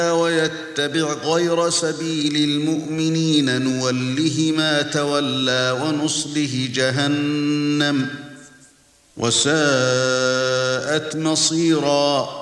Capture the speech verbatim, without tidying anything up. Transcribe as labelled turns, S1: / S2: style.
S1: ويتبع غير سبيل المؤمنين نوله ما تولى ونصله جهنم وساءت مصيرا